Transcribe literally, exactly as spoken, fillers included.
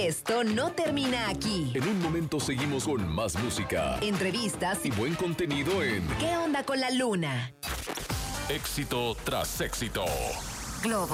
Esto no termina aquí. En un momento seguimos con más música, Entrevistas y buen contenido en ¿Qué onda con la luna? Éxito tras éxito. Globo.